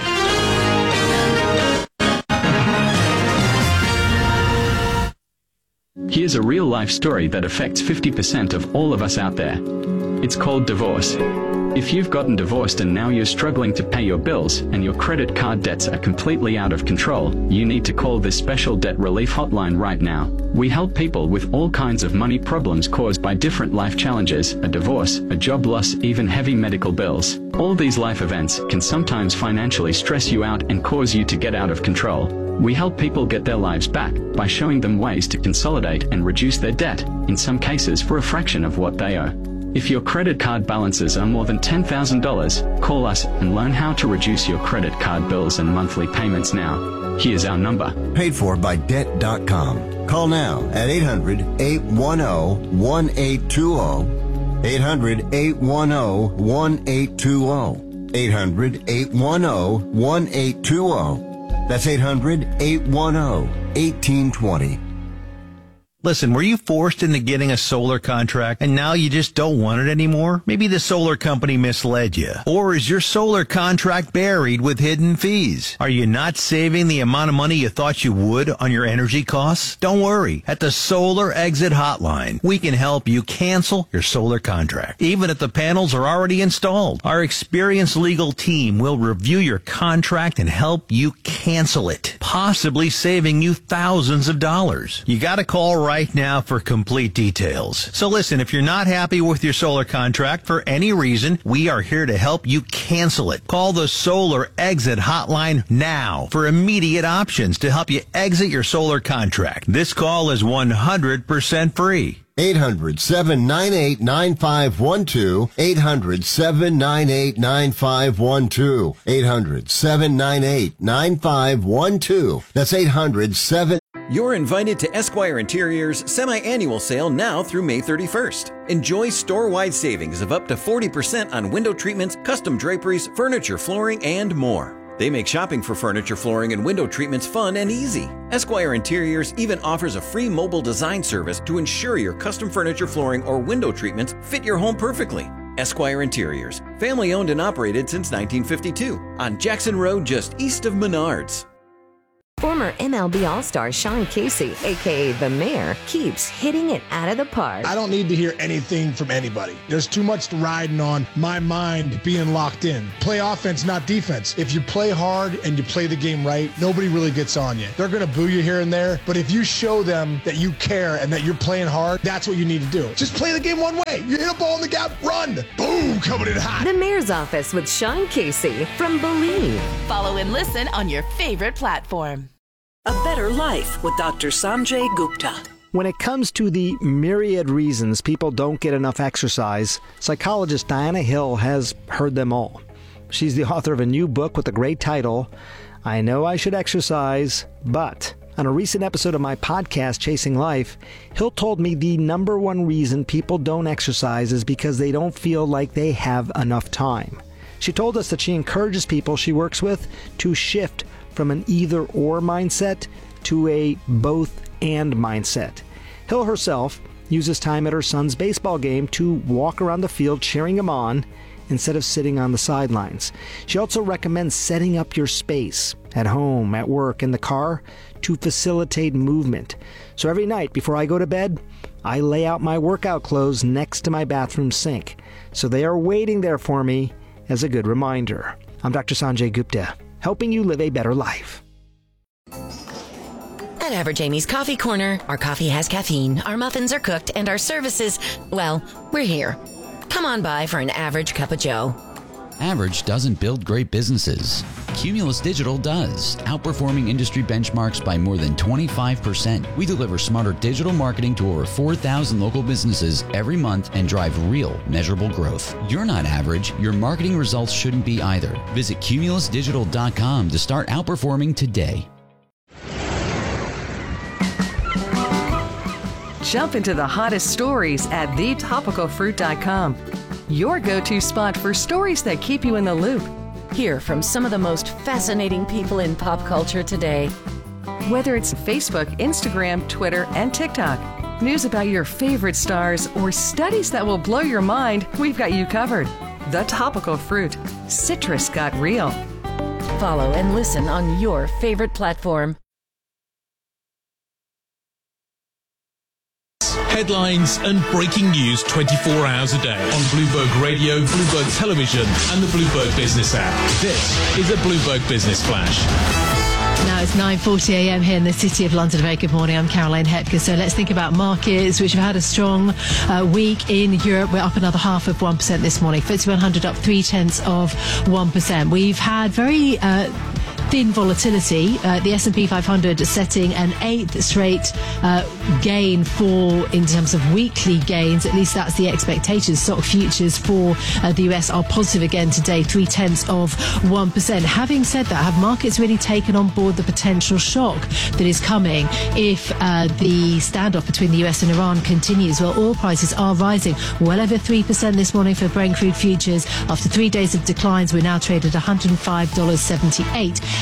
Here's a real-life story that affects fifty percent of all of us out there. It's called divorce. If you've gotten divorced and now you're struggling to pay your bills and your credit card debts are completely out of control, you need to call this special debt relief hotline right now. We help people with all kinds of money problems caused by different life challenges, a divorce, a job loss, even heavy medical bills. All these life events can sometimes financially stress you out and cause you to get out of control. We help people get their lives back by showing them ways to consolidate and reduce their debt, in some cases for a fraction of what they owe. If your credit card balances are more than ten thousand dollars, call us and learn how to reduce your credit card bills and monthly payments now. Here's our number. Paid for by debt dot com. Call now at eight hundred, eight one zero, one eight two zero. eight hundred, eight one zero, one eight two zero. eight hundred, eight one zero, one eight two zero. That's eight hundred, eight one zero, one eight two zero. Listen, were you forced into getting a solar contract and now you just don't want it anymore? Maybe the solar company misled you. Or is your solar contract buried with hidden fees? Are you not saving the amount of money you thought you would on your energy costs? Don't worry. At the Solar Exit Hotline, we can help you cancel your solar contract, even if the panels are already installed. Our experienced legal team will review your contract and help you cancel it, possibly saving you thousands of dollars. You gotta call right right now for complete details. So listen, if you're not happy with your solar contract for any reason, we are here to help you cancel it. Call the Solar Exit Hotline now for immediate options to help you exit your solar contract. This call is one hundred percent free. eight hundred, seven nine eight, nine five one two. eight hundred, seven nine eight, nine five one two. eight hundred, seven nine eight, nine five one two. That's eight hundred, seven... You're invited to Esquire Interior's semi-annual sale now through May thirty-first. Enjoy store-wide savings of up to forty percent on window treatments, custom draperies, furniture, flooring, and more. They make shopping for furniture, flooring, and window treatments fun and easy. Esquire Interiors even offers a free mobile design service to ensure your custom furniture, flooring, or window treatments fit your home perfectly. Esquire Interiors, family owned and operated since nineteen fifty-two, on Jackson Road just east of Menards. Former M L B All-Star Sean Casey, a k a. The Mayor, keeps hitting it out of the park. I don't need to hear anything from anybody. There's too much riding on my mind being locked in. Play offense, not defense. If you play hard and you play the game right, nobody really gets on you. They're going to boo you here and there, but if you show them that you care and that you're playing hard, that's what you need to do. Just play the game one way. You hit a ball in the gap, run. Boom, coming in hot. The Mayor's Office with Sean Casey from Believe. Follow and listen on your favorite platform. A Better Life with Doctor Sanjay Gupta. When it comes to the myriad reasons people don't get enough exercise, psychologist Diana Hill has heard them all. She's the author of a new book with the great title, I Know I Should Exercise, But... On a recent episode of my podcast, Chasing Life, Hill told me the number one reason people don't exercise is because they don't feel like they have enough time. She told us that she encourages people she works with to shift from an either-or mindset to a both-and mindset. Hill herself uses time at her son's baseball game to walk around the field cheering him on instead of sitting on the sidelines. She also recommends setting up your space at home, at work, in the car to facilitate movement. So every night before I go to bed, I lay out my workout clothes next to my bathroom sink. So they are waiting there for me as a good reminder. I'm Doctor Sanjay Gupta, helping you live a better life. At Average Amy's Coffee Corner, our coffee has caffeine, our muffins are cooked, and our services, well, we're here. Come on by for an average cup of joe. Average doesn't build great businesses. Cumulus Digital does, outperforming industry benchmarks by more than twenty-five percent. We deliver smarter digital marketing to over four thousand local businesses every month and drive real, measurable growth. You're not average. Your marketing results shouldn't be either. Visit cumulus digital dot com to start outperforming today. Jump into the hottest stories at the topical fruit dot com. Your go-to spot for stories that keep you in the loop. Hear from some of the most fascinating people in pop culture today. Whether it's Facebook, Instagram, Twitter, and TikTok, news about your favorite stars, or studies that will blow your mind, we've got you covered. The Topical Fruit. Citrus got real. Follow and listen on your favorite platform. Headlines and breaking news twenty-four hours a day on Bloomberg Radio, Bloomberg Television, and the Bloomberg Business app. This is a Bloomberg Business Flash. Now it's nine forty a m here in the City of London. Very good morning. I'm Caroline Hepker. So let's think about markets, which have had a strong uh, week in Europe. We're up another half of one percent this morning. F T S E one hundred up three tenths of one percent. We've had very... Uh, thin volatility. Uh, the S and P five hundred setting an eighth straight uh, gain for, in terms of weekly gains, at least that's the expectation. Stock futures for uh, the U S are positive again today, three tenths of one percent. Having said that, have markets really taken on board the potential shock that is coming if uh, the standoff between the U S and Iran continues? Well, oil prices are rising well over three percent this morning for Brent crude futures. After three days of declines, we're now traded at one hundred five dollars and seventy-eight cents.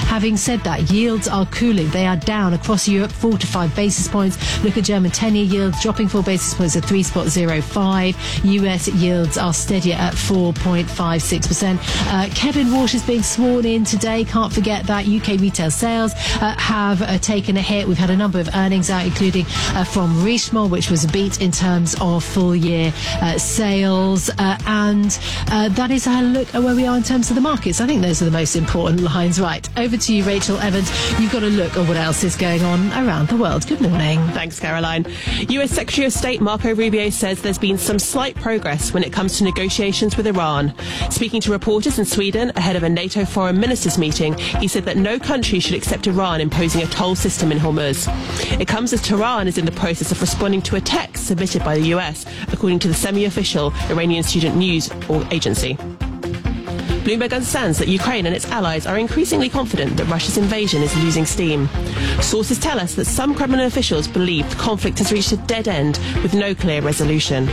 Having said that, yields are cooling. They are down across Europe, four to five basis points. Look at German ten-year yields dropping four basis points at three point zero five. U S yields are steadier at four point five six percent. Uh, Kevin Walsh is being sworn in today. Can't forget that. U K retail sales uh, have uh, taken a hit. We've had a number of earnings out, including uh, from Richemont, which was a beat in terms of full year uh, sales. Uh, and uh, that is a look at where we are in terms of the markets. I think those are the most important lines. Right, over to you, Rachel Evans. You've got a look at what else is going on around the world. Good morning. Thanks, Caroline. U S Secretary of State Marco Rubio says there's been some slight progress when it comes to negotiations with Iran. Speaking to reporters in Sweden ahead of a NATO foreign ministers meeting, he said that no country should accept Iran imposing a toll system in Hormuz. It comes as Tehran is in the process of responding to a text submitted by the U S, according to the semi-official Iranian Student News Agency. Bloomberg understands that Ukraine and its allies are increasingly confident that Russia's invasion is losing steam. Sources tell us that some Kremlin officials believe the conflict has reached a dead end with no clear resolution.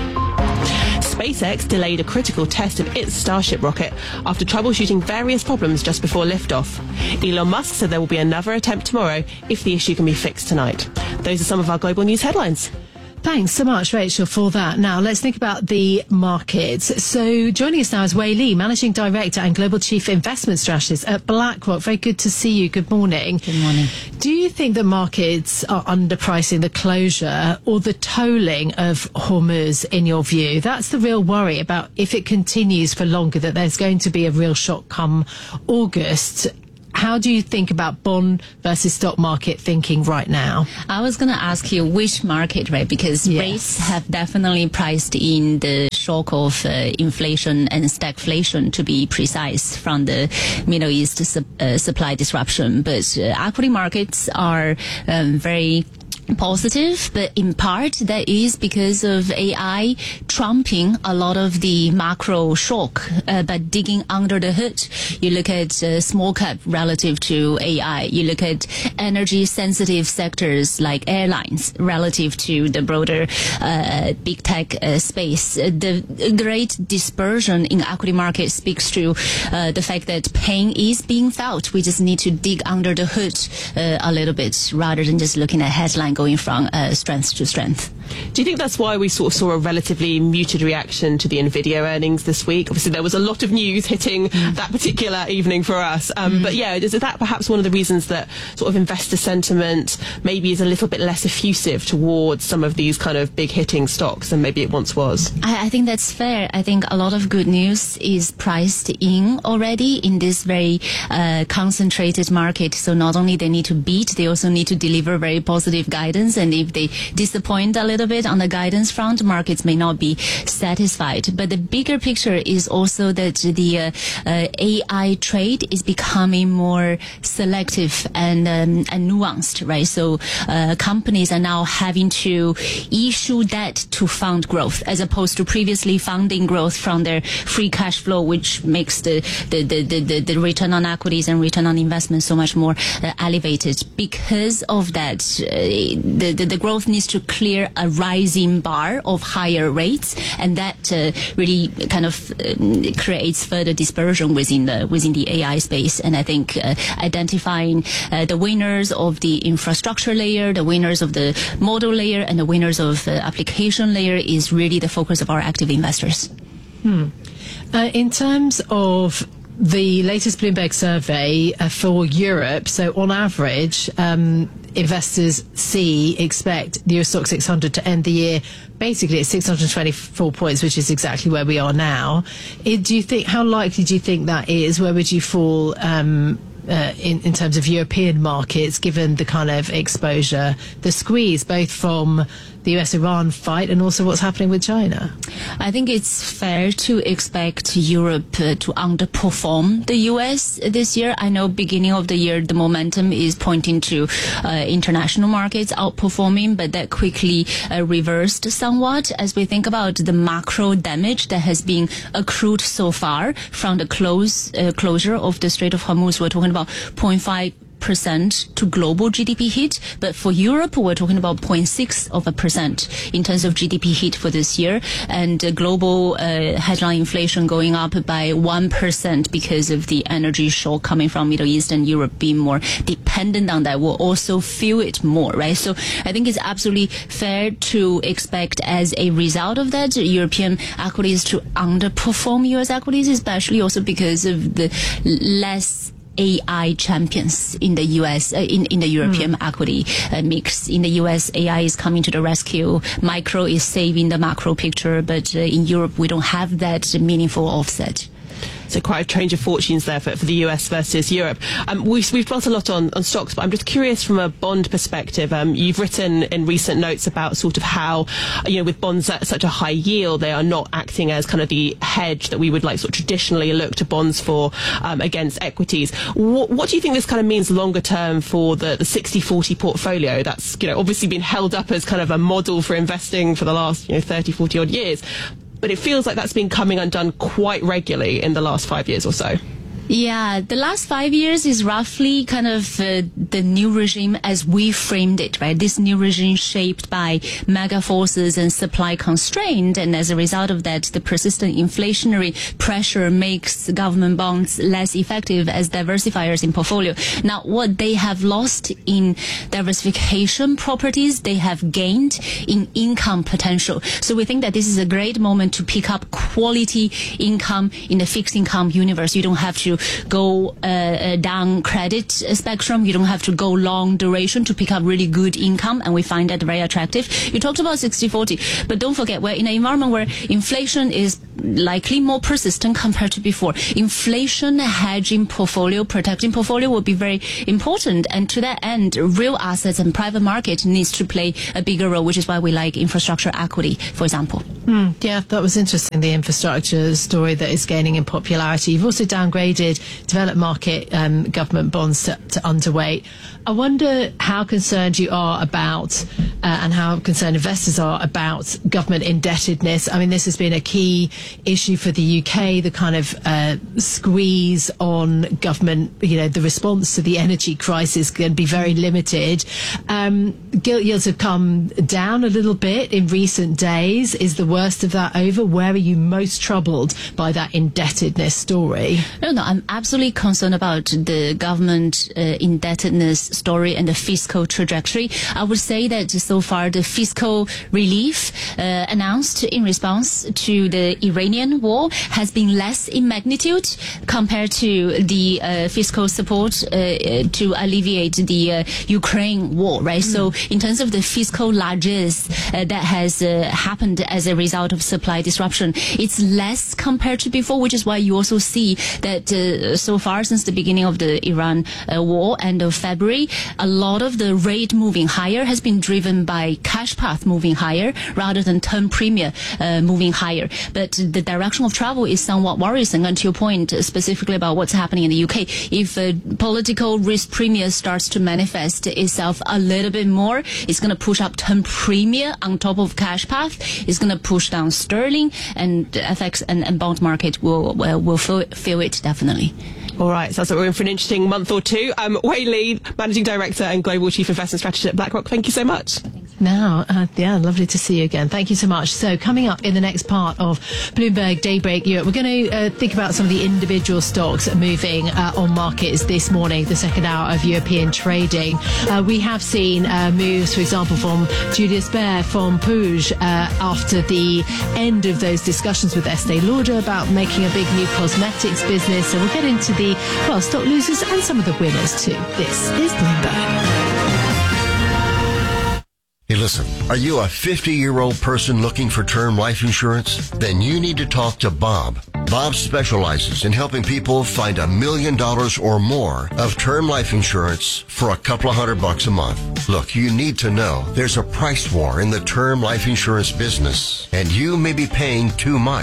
SpaceX delayed a critical test of its Starship rocket after troubleshooting various problems just before liftoff. Elon Musk said there will be another attempt tomorrow if the issue can be fixed tonight. Those are some of our global news headlines. Thanks so much, Rachel, for that. Now, let's think about the markets. So joining us now is Wei Li, Managing Director and Global Chief Investment Strategist at BlackRock. Very good to see you. Good morning. Good morning. Do you think that markets are underpricing the closure or the tolling of Hormuz, in your view? That's the real worry about if it continues for longer, that there's going to be a real shock come August. How do you think about bond versus stock market thinking right now? I was going to ask you which market, right? Because yes. rates have definitely priced in the shock of uh, inflation and stagflation, to be precise, from the Middle East su- uh, supply disruption. But uh, equity markets are um, very positive, but in part that is because of A I trumping a lot of the macro shock. Uh, but digging under the hood, you look at uh, small cap relative to A I. You look at energy sensitive sectors like airlines relative to the broader uh, big tech uh, space. Uh, the great dispersion in equity market speaks to uh, the fact that pain is being felt. We just need to dig under the hood uh, a little bit rather than just looking at headline going from uh, strength to strength. Do you think that's why we sort of saw a relatively muted reaction to the Nvidia earnings this week? Obviously, there was a lot of news hitting mm. that particular evening for us. Um, mm. But yeah, is that perhaps one of the reasons that sort of investor sentiment maybe is a little bit less effusive towards some of these kind of big hitting stocks than maybe it once was? I, I think that's fair. I think a lot of good news is priced in already in this very uh, concentrated market. So not only they need to beat, they also need to deliver very positive guidance. And if they disappoint a little bit on the guidance front, markets may not be satisfied. But the bigger picture is also that the uh, uh, A I trade is becoming more selective and um, and nuanced, right? So uh, companies are now having to issue debt to fund growth, as opposed to previously funding growth from their free cash flow, which makes the the the the, the, the return on equities and return on investment so much more uh, elevated. Because of that, uh, the, the the growth needs to clear a rising bar of higher rates, and that uh, really kind of um, creates further dispersion within the within the A I space. And I think uh, identifying uh, the winners of the infrastructure layer, the winners of the model layer, and the winners of the application layer is really the focus of our active investors. Hmm. Uh, in terms of the latest Bloomberg survey uh, for Europe, so on average, um, investors see, expect the Euro Stoxx six hundred to end the year basically at six hundred twenty-four points, which is exactly where we are now. It, do you think, how likely do you think that is? Where would you fall um, uh, in, in terms of European markets, given the kind of exposure, the squeeze, both from the U S Iran fight and also what's happening with China? I think it's fair to expect Europe uh, to underperform the U S this year. I know beginning of the year the momentum is pointing to uh, international markets outperforming, but that quickly uh, reversed somewhat as we think about the macro damage that has been accrued so far from the close uh, closure of the Strait of Hormuz. We're talking about zero point five percent to global G D P hit, but for Europe, we're talking about zero point six of a percent in terms of G D P hit for this year, and uh, global uh, headline inflation going up by one percent because of the energy shock coming from Middle East, and Europe being more dependent on that will also feel it more, right? So I think it's absolutely fair to expect as a result of that, European equities to underperform U S equities, especially also because of the less A I champions in the U S, uh, in, in the European mm. equity uh, mix. In the U S, A I is coming to the rescue. Micro is saving the macro picture, but uh, in Europe, we don't have that meaningful offset. So quite a change of fortunes there for, for the U S versus Europe. Um, we've, we've dwelt a lot on, on stocks, but I'm just curious from a bond perspective. Um, you've written in recent notes about sort of how, you know, with bonds at such a high yield, they are not acting as kind of the hedge that we would like sort of traditionally look to bonds for um, against equities. What, what do you think this kind of means longer term for the, the sixty forty portfolio that's, you know, obviously been held up as kind of a model for investing for the last, you know, thirty, forty odd years? But it feels like that's been coming undone quite regularly in the last five years or so. Yeah, the last five years is roughly kind of uh, the new regime as we framed it, right? This new regime shaped by mega forces and supply constraint, and as a result of that, the persistent inflationary pressure makes government bonds less effective as diversifiers in portfolio. Now, what they have lost in diversification properties, they have gained in income potential. So we think that this is a great moment to pick up quality income in the fixed income universe. You don't have to go uh, down credit spectrum. You don't have to go long duration to pick up really good income, and we find that very attractive. You talked about sixty forty, but don't forget, we're in an environment where inflation is likely more persistent compared to before. Inflation hedging portfolio, protecting portfolio will be very important, and to that end, real assets and private market needs to play a bigger role, which is why we like infrastructure equity, for example. Mm, yeah, that was interesting, the infrastructure story that is gaining in popularity. You've also downgraded developed market um, government bonds to, to underweight. I wonder how concerned you are about uh, and how concerned investors are about government indebtedness. I mean, this has been a key issue for the U K, the kind of uh, squeeze on government, you know, the response to the energy crisis can be very limited. Um, gilt yields have come down a little bit in recent days. Is the worst of that over? Where are you most troubled by that indebtedness story? No, no, I'm absolutely concerned about the government uh, indebtedness story and the fiscal trajectory. I would say that so far the fiscal relief uh, announced in response to the Iranian war has been less in magnitude compared to the uh, fiscal support uh, to alleviate the uh, Ukraine war, right? Mm. So in terms of the fiscal largesse uh, that has uh, happened as a result of supply disruption, it's less compared to before, which is why you also see that uh, so far since the beginning of the Iran uh, war, end of February, a lot of the rate moving higher has been driven by cash path moving higher rather than term premium uh, moving higher. But the direction of travel is somewhat worrisome. And to your point, uh, specifically about what's happening in the U K, if uh, political risk premium starts to manifest itself a little bit more, it's going to push up term premium on top of cash path. It's going to push down sterling, and F X and, and bond market will will, will feel, feel it definitely. All right, sounds like we're in for an interesting month or two. Um, Wei Li, Managing Director and Global Chief Investment Strategist at BlackRock, thank you so much. Now, uh, yeah, lovely to see you again. Thank you so much. So coming up in the next part of Bloomberg Daybreak Europe, we're going to uh, think about some of the individual stocks moving uh, on markets this morning, the second hour of European trading. Uh, we have seen uh, moves, for example, from Julius Baer from Puig uh, after the end of those discussions with Estee Lauder about making a big new cosmetics business. So we'll get into the, well, stock losers and some of the winners too. This is Bloomberg. Hey, listen, are you a fifty-year-old person looking for term life insurance? Then you need to talk to Bob. Bob specializes in helping people find a million dollars or more of term life insurance for a couple of hundred bucks a month. Look, you need to know there's a price war in the term life insurance business, and you may be paying too much.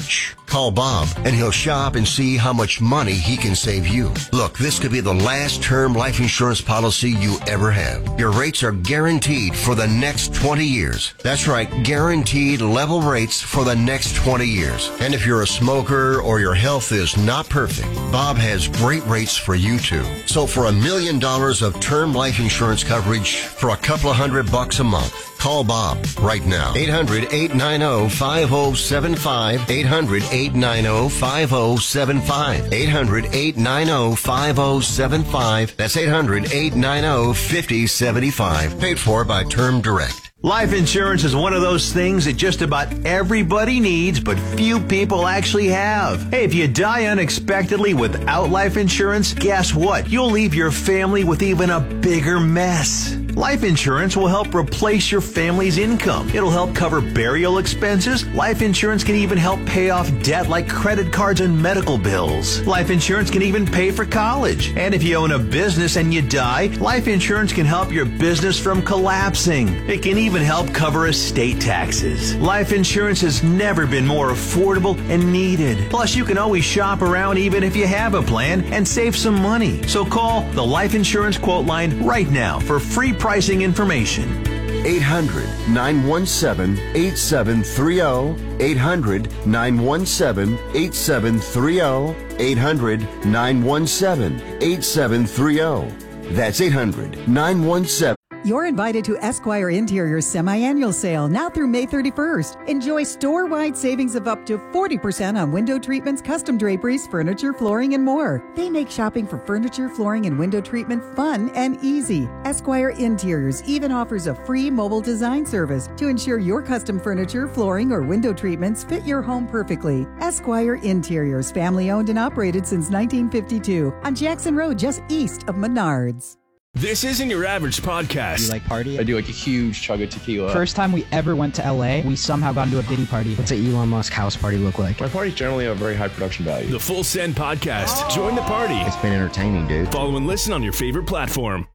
Call Bob, and he'll shop and see how much money he can save you. Look, this could be the last term life insurance policy you ever have. Your rates are guaranteed for the next twenty years. That's right, guaranteed level rates for the next twenty years. And if you're a smoker or your health is not perfect, Bob has great rates for you too. So for a million dollars of term life insurance coverage for a couple of hundred bucks a month, call Bob right now. eight hundred, eight nine zero, five zero seven five. eight hundred, eight nine zero, five zero seven five. eight hundred, eight nine zero, five zero seven five. That's eight hundred, eight nine zero, five zero seven five. Paid for by Term Direct. Life insurance is one of those things that just about everybody needs, but few people actually have. Hey, if you die unexpectedly without life insurance, guess what? You'll leave your family with even a bigger mess. Life insurance will help replace your family's income. It'll help cover burial expenses. Life insurance can even help pay off debt like credit cards and medical bills. Life insurance can even pay for college. And if you own a business and you die, life insurance can help your business from collapsing. It can even help cover estate taxes. Life insurance has never been more affordable and needed. Plus, you can always shop around even if you have a plan and save some money. So call the Life Insurance Quote Line right now for free pricing information. eight hundred, nine one seven, eight seven three zero. eight hundred, nine one seven, eight seven three zero. eight hundred, nine one seven, eight seven three zero. That's eight hundred, nine one seven. You're invited to Esquire Interior's semi-annual sale now through May thirty-first. Enjoy store-wide savings of up to forty percent on window treatments, custom draperies, furniture, flooring, and more. They make shopping for furniture, flooring, and window treatment fun and easy. Esquire Interiors even offers a free mobile design service to ensure your custom furniture, flooring, or window treatments fit your home perfectly. Esquire Interiors, family-owned and operated since nineteen fifty-two on Jackson Road, just east of Menards. This isn't your average podcast. You like party? I do like a huge chug of tequila. First time we ever went to L A, we somehow got into a Diddy party. What's an Elon Musk house party look like? My parties generally have a very high production value. The Full Send Podcast. Oh. Join the party. It's been entertaining, dude. Follow and listen on your favorite platform.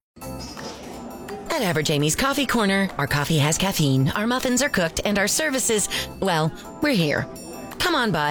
At Average Amy's Coffee Corner, our coffee has caffeine, our muffins are cooked, and our services, well, we're here. Come on by.